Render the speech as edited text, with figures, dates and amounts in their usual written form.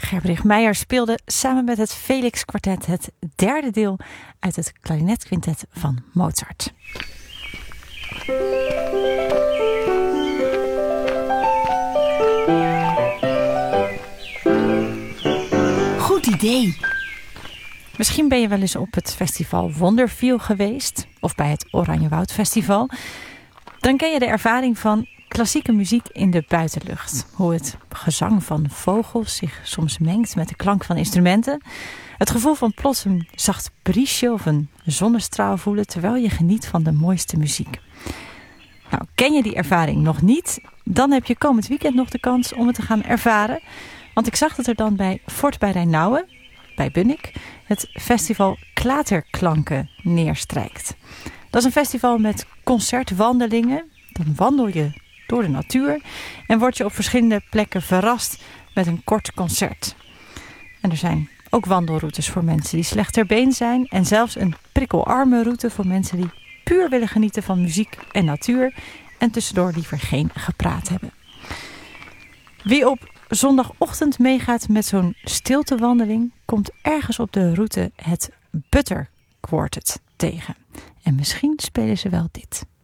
Gerbrich Meijer speelde samen met het Felix Kwartet het derde deel uit het klarinetquintet van Mozart. Goed idee. Misschien ben je wel eens op het festival Wonderfeel geweest of bij het Oranjewoud Festival. Dan ken je de ervaring van klassieke muziek in de buitenlucht. Hoe het gezang van vogels zich soms mengt met de klank van instrumenten. Het gevoel van plots een zacht briesje of een zonnestraal voelen terwijl je geniet van de mooiste muziek. Nou, ken je die ervaring nog niet? Dan heb je komend weekend nog de kans om het te gaan ervaren. Want ik zag dat er dan bij Fort bij Rijnauwen, bij Bunnik, het festival Klaterklanken neerstrijkt. Dat is een festival met concertwandelingen. Dan wandel je door de natuur en word je op verschillende plekken verrast met een kort concert. En er zijn ook wandelroutes voor mensen die slecht ter been zijn en zelfs een prikkelarme route voor mensen die puur willen genieten van muziek en natuur en tussendoor liever geen gepraat hebben. Wie op zondagochtend meegaat met zo'n stiltewandeling komt ergens op de route het Butter Quartet tegen. En misschien spelen ze wel dit.